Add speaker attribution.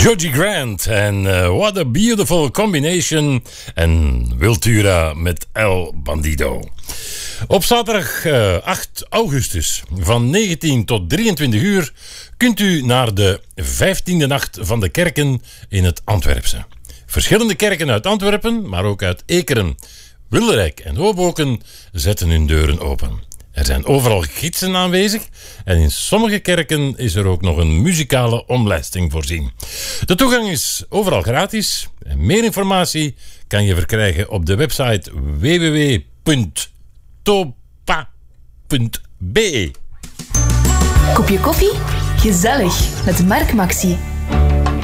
Speaker 1: Georgie Grant en What a Beautiful Combination en Wiltura met El Bandido. Op zaterdag 8 augustus van 19 tot 23 uur kunt u naar de 15e Nacht van de Kerken in het Antwerpse. Verschillende kerken uit Antwerpen, maar ook uit Ekeren, Wilrijk en Hoboken zetten hun deuren open. Er zijn overal gidsen aanwezig en in sommige kerken is er ook nog een muzikale omlijsting voorzien. De toegang is overal gratis en meer informatie kan je verkrijgen op de website www.topa.be.
Speaker 2: Kopje koffie? Gezellig met Marc Maxi.